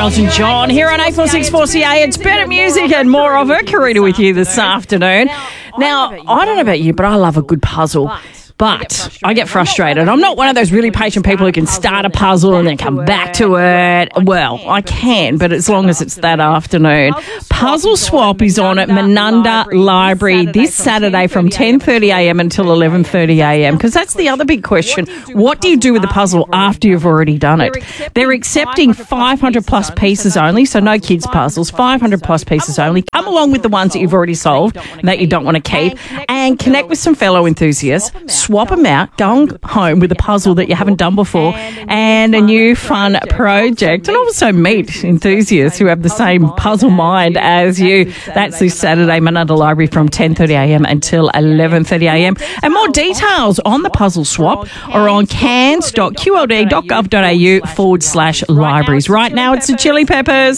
Elton John here on 846-4CA. It's better music and more of it. Karina with you this afternoon. Now, I don't know about you, but I love a good puzzle. But I get frustrated. I'm not one of those really patient people who can start a puzzle and then come back to it. Well, I can, but as long as it's that afternoon. Puzzle Swap is on at Menunda Library this Saturday from 10:30am until 11:30am, because that's the other big question. What do you do with the puzzle after you've already done it? They're accepting 500 plus pieces only, so no kids' puzzles, 500 plus pieces only. Come along with the ones that you've already solved that you don't want to keep and connect with some fellow enthusiasts. Swap them out, go home with a puzzle that you haven't done before and a new fun project, and also meet enthusiasts who have the same puzzle mind as you. That's this Saturday, Menunda Library from 10:30am until 11:30am. And more details on the puzzle swap are on cairns.qld.gov.au/libraries. Right now it's the Chili Peppers.